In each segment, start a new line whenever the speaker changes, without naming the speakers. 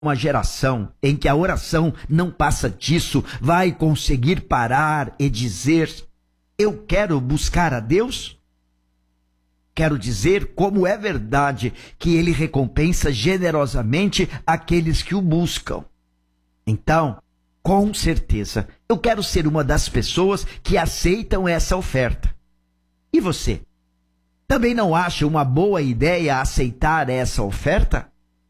uma geração em que a oração não passa disso, vai conseguir parar e dizer: eu quero buscar a Deus? Quero dizer como é verdade que Ele recompensa generosamente aqueles que o buscam. Então, com certeza, eu quero ser uma das pessoas que aceitam essa oferta. E você? Também não acha uma boa ideia aceitar essa oferta?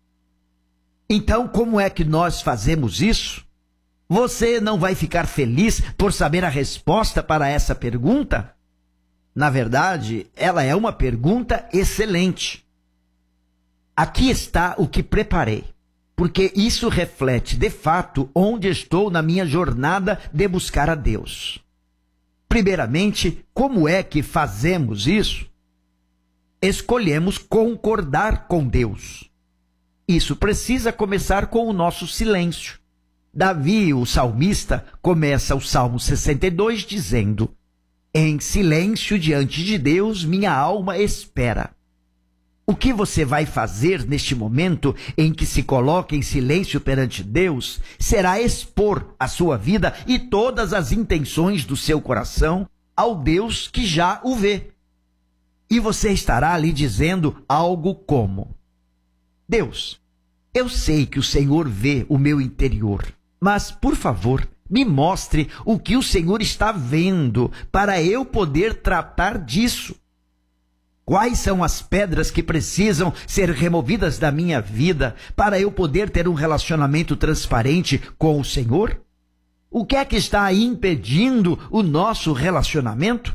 Então, como é que nós fazemos isso? Você não vai ficar feliz por saber a resposta para essa pergunta? Na verdade, ela é uma pergunta excelente. Aqui está o que preparei, porque isso reflete, de fato, onde estou na minha jornada de buscar a Deus. Primeiramente, como é que fazemos isso? Escolhemos concordar com Deus. Isso precisa começar com o nosso silêncio. Davi, o salmista, começa o Salmo 62 dizendo: em silêncio diante de Deus, minha alma espera. O que você vai fazer neste momento em que se coloca em silêncio perante Deus será expor a sua vida e todas as intenções do seu coração ao Deus que já o vê. E você estará ali dizendo algo como: Deus, eu sei que o Senhor vê o meu interior, mas, por favor, me mostre o que o Senhor está vendo para eu poder tratar disso. Quais são as pedras que precisam ser removidas da minha vida para eu poder ter um relacionamento transparente com o Senhor? O que é que está impedindo o nosso relacionamento?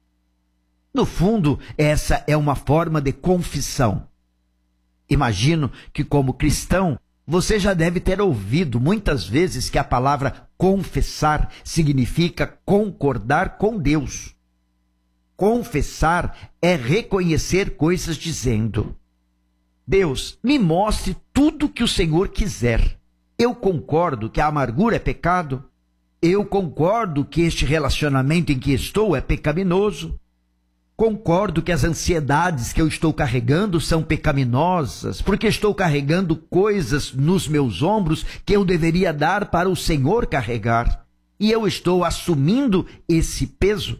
No fundo, essa é uma forma de confissão. Imagino que, como cristão, você já deve ter ouvido muitas vezes que a palavra confessar significa concordar com Deus. Confessar é reconhecer coisas dizendo: Deus, me mostre tudo que o Senhor quiser. Eu concordo que a amargura é pecado. Eu concordo que este relacionamento em que estou é pecaminoso. Concordo que as ansiedades que eu estou carregando são pecaminosas, porque estou carregando coisas nos meus ombros que eu deveria dar para o Senhor carregar. E eu estou assumindo esse peso.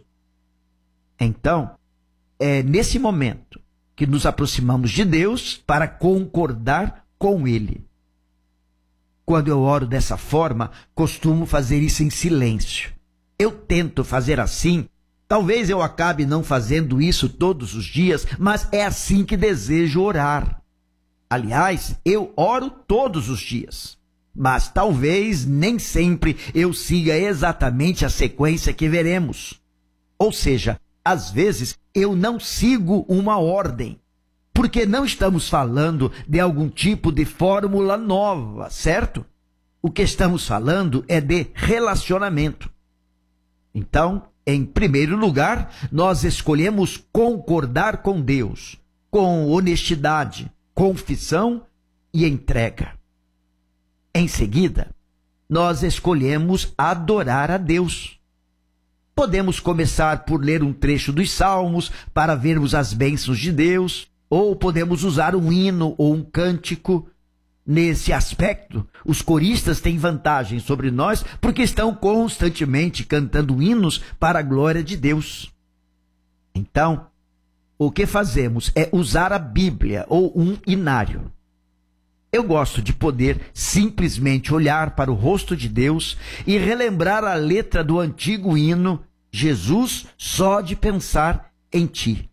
Então, é nesse momento que nos aproximamos de Deus para concordar com Ele. Quando eu oro dessa forma, costumo fazer isso em silêncio. Eu tento fazer assim. Talvez eu acabe não fazendo isso todos os dias, mas é assim que desejo orar. Aliás, eu oro todos os dias, mas talvez nem sempre eu siga exatamente a sequência que veremos. Ou seja, às vezes eu não sigo uma ordem, porque não estamos falando de algum tipo de fórmula nova, certo? O que estamos falando é de relacionamento. Então, em primeiro lugar, nós escolhemos concordar com Deus, com honestidade, confissão e entrega. Em seguida, nós escolhemos adorar a Deus. Podemos começar por ler um trecho dos Salmos para vermos as bênçãos de Deus, ou podemos usar um hino ou um cântico. Nesse aspecto, os coristas têm vantagem sobre nós porque estão constantemente cantando hinos para a glória de Deus. Então, o que fazemos é usar a Bíblia ou um hinário. Eu gosto de poder simplesmente olhar para o rosto de Deus e relembrar a letra do antigo hino Jesus, só de pensar em Ti.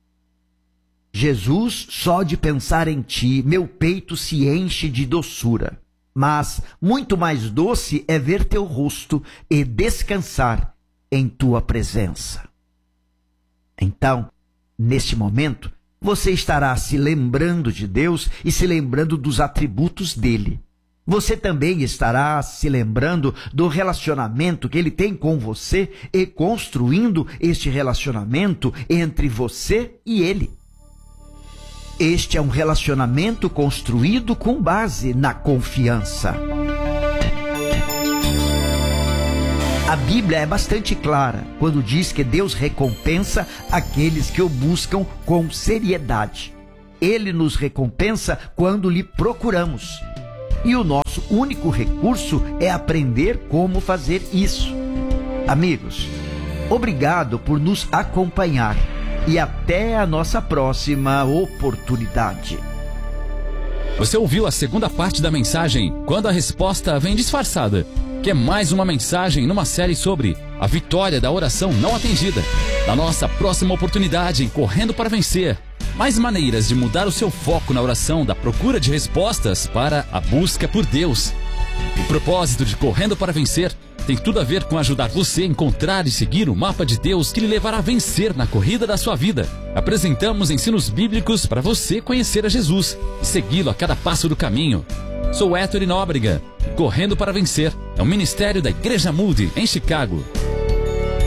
Jesus, só de pensar em Ti, meu peito se enche de doçura. Mas muito mais doce é ver Teu rosto e descansar em Tua presença. Então, neste momento, você estará se lembrando de Deus e se lembrando dos atributos dele. Você também estará se lembrando do relacionamento que ele tem com você e construindo este relacionamento entre você e ele. Este é um relacionamento construído com base na confiança. A Bíblia é bastante clara quando diz que Deus recompensa aqueles que o buscam com seriedade. Ele nos recompensa quando lhe procuramos. E o nosso único recurso é aprender como fazer isso. Amigos, obrigado por nos acompanhar e até a nossa próxima oportunidade.
Você ouviu a segunda parte da mensagem Quando a Resposta Vem Disfarçada, que é mais uma mensagem numa série sobre a vitória da oração não atendida. Na nossa próxima oportunidade em Correndo para Vencer, mais maneiras de mudar o seu foco na oração da procura de respostas para a busca por Deus. O propósito de Correndo para Vencer tem tudo a ver com ajudar você a encontrar e seguir o mapa de Deus que lhe levará a vencer na corrida da sua vida. Apresentamos ensinos bíblicos para você conhecer a Jesus e segui-lo a cada passo do caminho. Sou Héctor Nóbrega. Correndo para Vencer é um ministério da Igreja Moody, em Chicago.